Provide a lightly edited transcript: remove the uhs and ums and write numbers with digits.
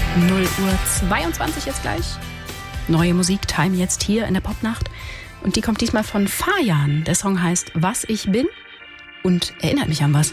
0:22 jetzt gleich. Neue Musik, Time jetzt hier in der Popnacht. Und die kommt diesmal von Fajan. Der Song heißt Was ich bin und erinnert mich an was.